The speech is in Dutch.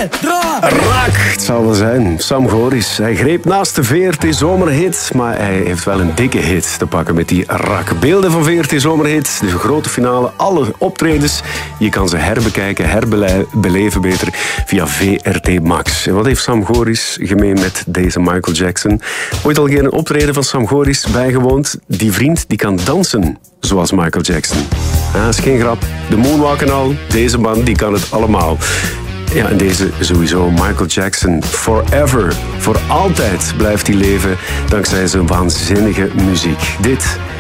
Raak, het zal wel zijn. Sam Goris. Hij greep naast de VRT Zomerhit, maar hij heeft wel een dikke hit te pakken met die Raak. Beelden van VRT Zomerhit, de grote finale, alle optredens. Je kan ze herbekijken, herbeleven beter via VRT Max. En wat heeft Sam Goris gemeen met deze Michael Jackson? Ooit al geen optreden van Sam Goris bijgewoond? Die vriend die kan dansen zoals Michael Jackson. Dat is geen grap. De moonwalk en al, deze man die kan het allemaal. Ja, en deze sowieso, Michael Jackson. Forever, voor altijd blijft hij leven dankzij zijn waanzinnige muziek. Dit